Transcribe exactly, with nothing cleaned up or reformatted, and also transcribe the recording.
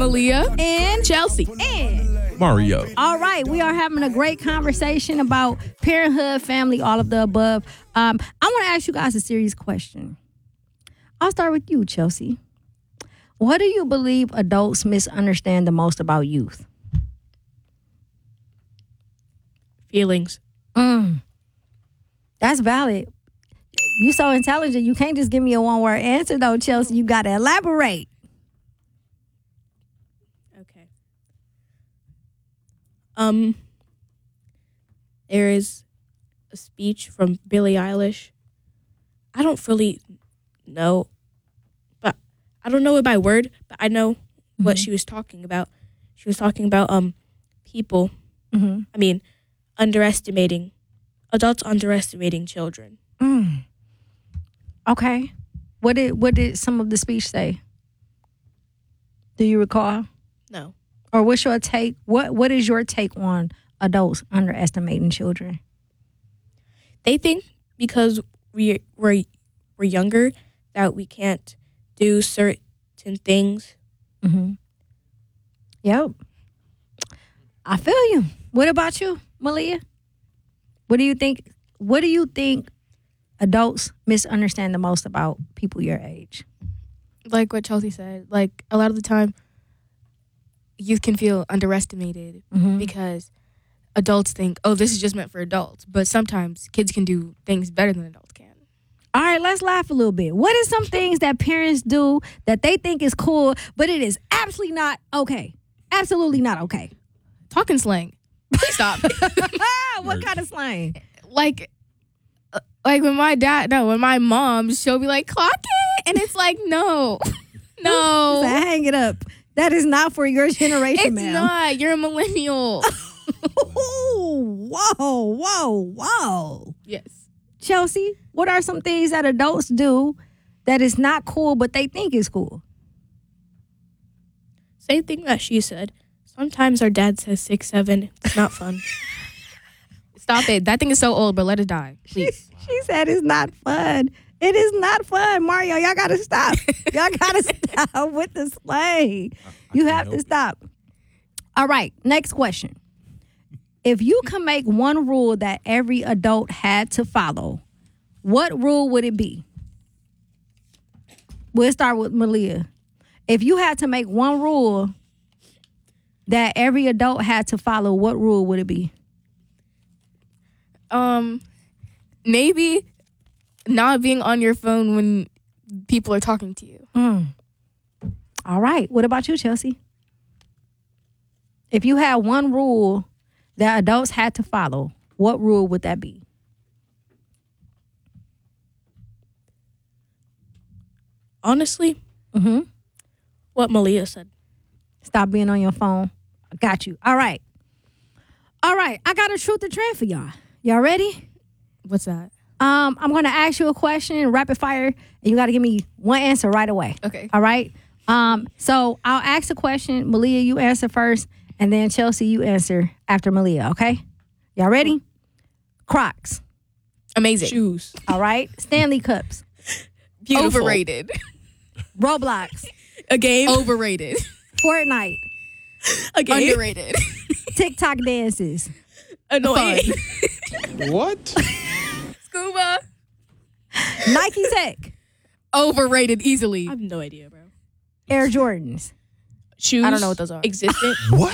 Malia. And Chelsea. And Mario. all right, we are having a great conversation about parenthood, family, all of the above. Um, I want to ask you guys a serious question. I'll start with you, Chelsea. What do you believe adults misunderstand the most about youth? Feelings. Mm. That's valid. You so intelligent. You can't just give me a one-word answer, though, Chelsea. You got to elaborate. Okay. Um, there is a speech from Billie Eilish. I don't fully know, but I don't know it by word, but I know mm-hmm. what she was talking about. She was talking about um people. Mm-hmm. I mean, underestimating adults underestimating children. Mm. Okay. What did what did some of the speech say? Do you recall? No. Or what's your take? What What is your take on adults underestimating children? They think because we we're we're younger that we can't do certain things. Mm-hmm. Yep. I feel you. What about you, Malia? What do you think? What do you think adults misunderstand the most about people your age? Like what Chelsea said, like a lot of the time, youth can feel underestimated mm-hmm. because adults think, oh, this is just meant for adults. But sometimes kids can do things better than adults can. All right, let's laugh a little bit. What are some things that parents do that they think is cool, but it is absolutely not okay? Absolutely not okay. Talking slang. Please stop. What kind of slang? Like, uh, like when my dad, no, when my mom, she'll be like, clock it. And it's like, no, no. So hang it up. That is not for your generation, it's ma'am. not. You're a millennial. Whoa, whoa, whoa. Yes. Chelsea, what are some things that adults do that is not cool, but they think is cool? Same thing that she said. Sometimes our dad says six, seven. It's not fun. Stop it. That thing is so old, but let it die, please. She, she said it's not fun. It is not fun, Mario. Y'all got to stop. Y'all got to stop with the slang. You have to stop. All right, next question. If you could make one rule that every adult had to follow, what rule would it be? We'll start with Malia. If you had to make one rule that every adult had to follow, what rule would it be? Um, maybe not being on your phone when people are talking to you. Mm. All right. What about you, Chelsea? If you had one rule that adults had to follow, what rule would that be? Honestly, Mm-hmm. what Malia said. Stop being on your phone. I got you. All right. All right. I got a truth or trend for y'all. Y'all ready? What's that? Um, I'm going to ask you a question, rapid fire, and you got to give me one answer right away. Okay. All right? Um, so I'll ask a question. Malia, you answer first, and then Chelsea, you answer after Malia, okay? Y'all ready? Crocs. Amazing. Shoes. All right? Stanley Cups. Beautiful. Overrated. Roblox. A game. Overrated. Fortnite. A game. Underrated. TikTok dances. Annoying. What? Scuba. Nike Tech. Overrated easily. I have no idea, bro. Air Jordans. Shoes. I don't know what those are. Existent. What?